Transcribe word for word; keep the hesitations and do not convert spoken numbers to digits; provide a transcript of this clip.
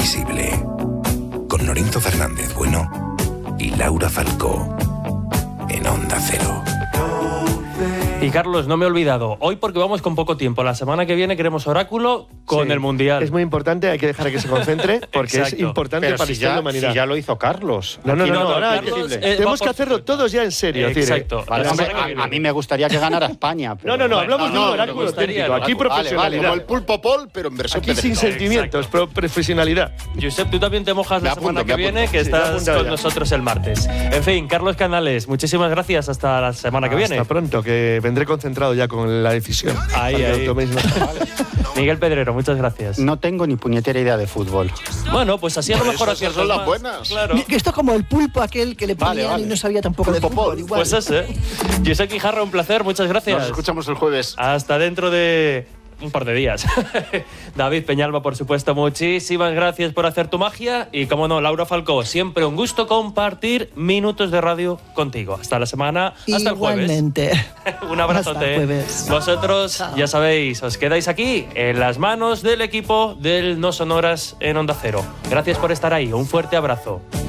invisible. Con Lorenzo Fernández Bueno y Laura Falcó. En Onda Cero. Y Carlos, no me he olvidado, hoy porque vamos con poco tiempo, la semana que viene queremos oráculo con sí, el Mundial. Es muy importante, hay que dejar a que se concentre, porque es importante Pero para si la historia de ya, la humanidad. si ya lo hizo Carlos. No, no, no, no, no, no, ahora Carlos, hay que- eh, tenemos va que hacerlo por- todos ya en serio. es decir, Exacto. eh, Vale, La hombre, semana que a, a viene. mí me gustaría que ganara España. Pero... No, no, no, hablamos no, de un no, oráculo me gustaría auténtico. el Aquí oráculo. Vale, profesionalidad. vale, como el pulpo Paul, pero en versión Aquí sin Pedrito. sentimientos, pro- profesionalidad. Josep, tú también te mojas Me la apunto, semana me que viene, apunto. que Sí, me he estás apuntado con ya. nosotros el martes. En fin, Carlos Canales, muchísimas gracias, hasta la semana que viene. Hasta pronto, que vendré concentrado ya con la decisión. Ahí, Para que ahí. lo toméis nota. Miguel Pedrero, muchas gracias. No tengo ni puñetera idea de fútbol. Bueno, pues así a lo Por mejor eso aciertas son las más. buenas. Claro. Que esto es como el pulpo aquel que le Vale, ponían vale. y no sabía tampoco de Pulpo fútbol. Paul. Igual. Pues ese. Josep Quijarra, un placer, muchas gracias. Nos escuchamos el jueves. Hasta dentro de un par de días. David Peñalba, por supuesto, muchísimas gracias por hacer tu magia. Y, como no, Laura Falcó, siempre un gusto compartir minutos de radio contigo. Hasta la semana, hasta el jueves. Igualmente. Un abrazote. Hasta el jueves. Vosotros, Chao. ya sabéis, os quedáis aquí en las manos del equipo del No Sonoras en Onda Cero. Gracias por estar ahí. Un fuerte abrazo.